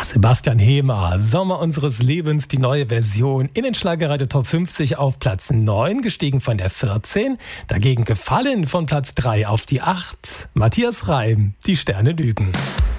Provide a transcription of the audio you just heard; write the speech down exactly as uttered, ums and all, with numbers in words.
Sebastian Hemer, Sommer unseres Lebens, die neue Version in den Schlagerradio Top fünfzig auf Platz neun, gestiegen von der vierzehn, dagegen gefallen von Platz drei auf die acht. Matthias Reim, die Sterne lügen.